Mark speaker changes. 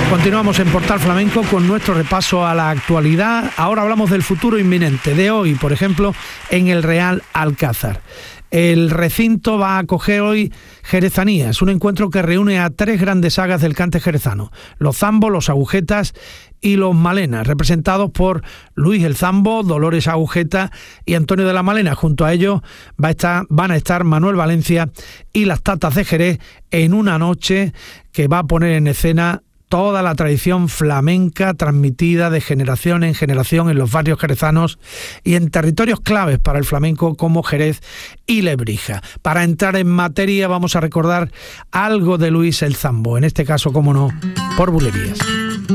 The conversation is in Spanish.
Speaker 1: Continuamos en Portal Flamenco con nuestro repaso a la actualidad. Ahora hablamos del futuro inminente de hoy, por ejemplo, en el Real Alcázar. El recinto va a acoger hoy Jerezanías, un encuentro que reúne a 3 grandes sagas del cante jerezano: los zambos, los agujetas y los malenas, representados por Luis el Zambo, Dolores Agujeta y Antonio de la Malena. Junto a ellos van a estar Manuel Valencia y las Tatas de Jerez en una noche que va a poner en escena toda la tradición flamenca transmitida de generación en generación en los barrios jerezanos y en territorios claves para el flamenco como Jerez y Lebrija. Para entrar en materia vamos a recordar algo de Luis el Zambo, en este caso, como no, por bulerías.